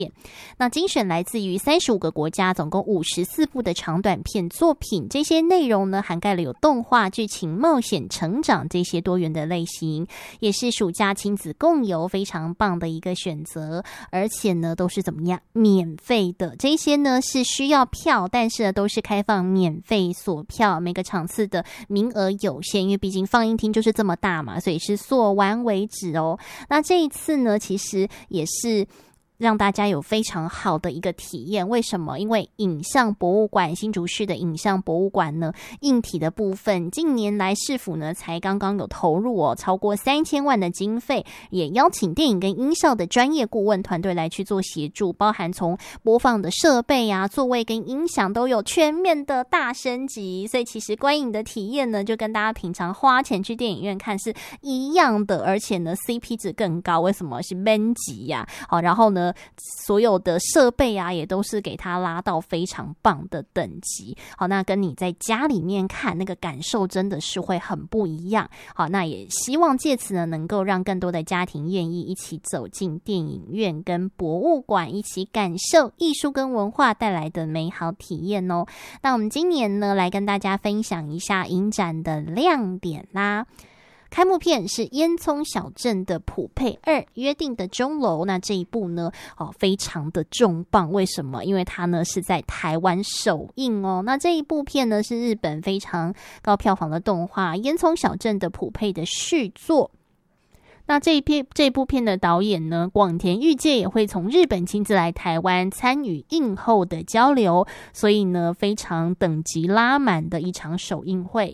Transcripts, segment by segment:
那精选来自于35个国家，总共54部的长短片作品，这些内容呢涵盖了有动画、剧情、冒险、成长这些多元的类型，也是暑假亲子共游非常棒的一个选择，而且呢都是怎么样免费的，这些呢是需要票，但是都是开放免费索票，每个场次的名额有限，因为毕竟放映厅就是这么大嘛，所以是索完为止哦。那这一次呢其实也是让大家有非常好的一个体验。为什么？因为影像博物馆，新竹市的影像博物馆呢，硬体的部分近年来市府呢才刚刚有投入超过3000万的经费，也邀请电影跟音效的专业顾问团队来去做协助，包含从播放的设备啊、座位跟音响都有全面的大升级，所以其实观影的体验呢就跟大家平常花钱去电影院看是一样的，而且呢 CP 值更高。为什么？是免级呀。好，然后呢所有的设备啊也都是给它拉到非常棒的等级。好，那跟你在家里面看那个感受真的是会很不一样。好，那也希望借此呢能够让更多的家庭愿意一起走进电影院跟博物馆，一起感受艺术跟文化带来的美好体验哦。那我们今年呢来跟大家分享一下影展的亮点啦。开幕片是烟囱小镇的普配2约定的钟楼，那这一部呢非常的重磅。为什么？因为它呢是在台湾首映哦。那这一部片呢是日本非常高票房的动画烟囱小镇的普配的续作。那这部片的导演呢广田裕介也会从日本亲自来台湾参与映后的交流，所以呢非常等级拉满的一场首映会。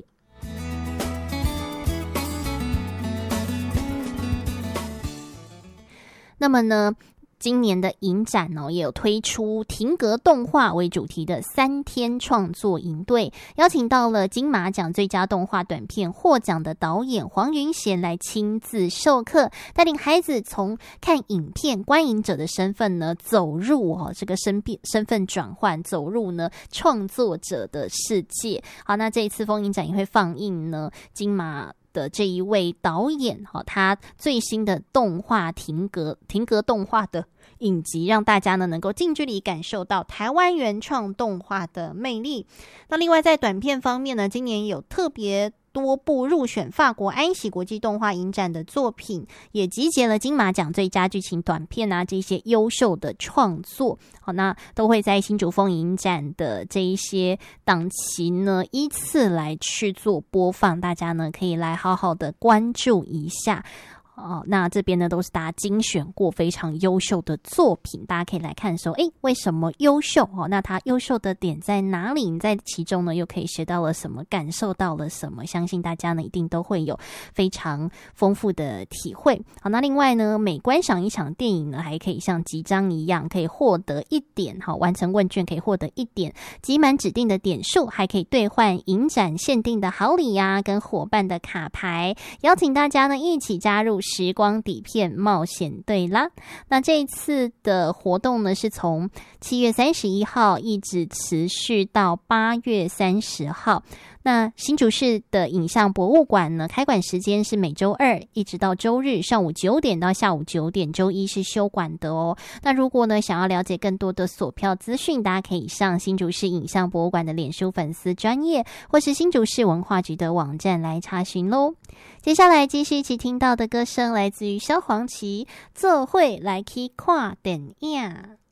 那么呢今年的影展也有推出停格动画为主题的3天创作营队，邀请到了金马奖最佳动画短片获奖的导演黄云贤来亲自授课，带领孩子从看影片观影者的身份呢走入这个身份转换，走入呢创作者的世界。好，那这一次风影展也会放映呢金马的这一位导演他最新的动画停格动画的影集，让大家呢能够近距离感受到台湾原创动画的魅力。那另外在短片方面呢，今年有特别多部入选法国安喜国际动画影展的作品，也集结了金马奖最佳剧情短片啊这些优秀的创作。好，那都会在新竹风影展的这一些档期呢依次来去做播放，大家呢可以来好好的关注一下。那这边呢都是大家精选过非常优秀的作品，大家可以来看说为什么优秀那它优秀的点在哪里？你在其中呢又可以学到了什么，感受到了什么？相信大家呢一定都会有非常丰富的体会。好，那另外呢每观赏一场电影呢还可以像集章一样可以获得1点，完成问卷可以获得1点，集满指定的点数还可以兑换影展限定的好礼啊跟伙伴的卡牌，邀请大家呢一起加入时光底片冒险队啦。那这一次的活动呢是从7月31号一直持续到8月30号。那新竹市的影像博物馆呢开馆时间是每周2一直到周日上午9点到下午9点，周一是休馆的哦。那如果呢想要了解更多的索票资讯，大家可以上新竹市影像博物馆的脸书粉丝专页或是新竹市文化局的网站来查询咯。接下来继续一起听到的歌声来自于萧煌奇，做伙来去看电影。